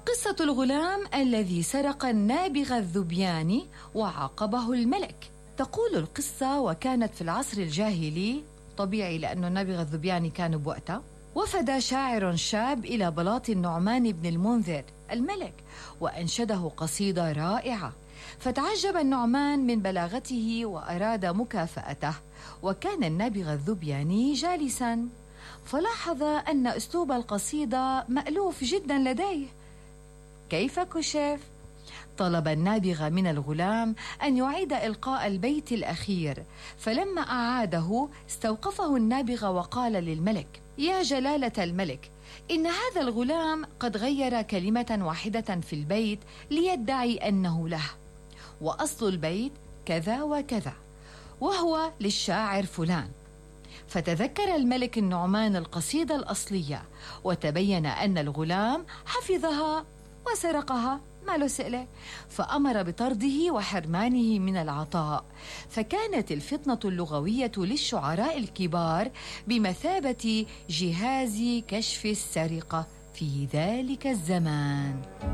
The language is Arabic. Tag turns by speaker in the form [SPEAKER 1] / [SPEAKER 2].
[SPEAKER 1] قصة الغلام الذي سرق النابغة الذبياني وعاقبه الملك. تقول القصة: وكانت في العصر الجاهلي، طبيعي لأنه النابغة الذبياني كان بوقتها، وفد شاعر شاب إلى بلاط النعمان بن المنذر الملك وأنشده قصيدة رائعة، فتعجب النعمان من بلاغته وأراد مكافأته، وكان النابغة الذبياني جالسا، فلاحظ أن أسلوب القصيدة مألوف جدا لديه. كيف كشف؟ طلب النابغة من الغلام أن يعيد إلقاء البيت الأخير، فلما أعاده استوقفه النابغة وقال للملك: يا جلالة الملك، إن هذا الغلام قد غير كلمة واحدة في البيت ليدعي أنه له، وأصل البيت كذا وكذا، وهو للشاعر فلان. فتذكر الملك النعمان القصيدة الأصلية، وتبين أن الغلام حفظها وسرقها، ما له سئلة، فأمر بطرده وحرمانه من العطاء. فكانت الفطنة اللغوية للشعراء الكبار بمثابة جهاز كشف السرقة في ذلك الزمان.